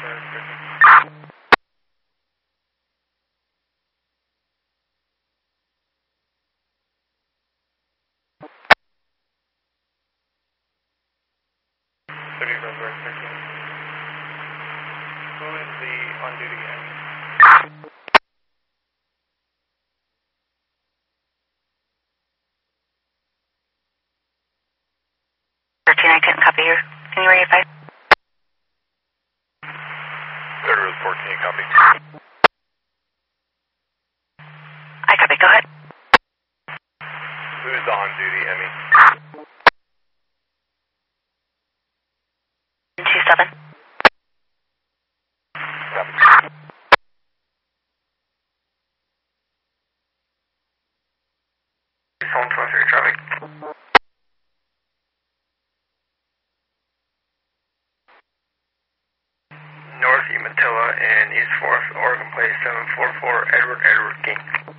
Who is the on-duty enemy? 13, I couldn't copy you. Can you read 5? 30 with 14, copy. I copy, go ahead. Who's the on-duty enemy? 27. Copy. Home 23 traffic. North Umatilla and East 4th, Oregon Place 744, Edward King.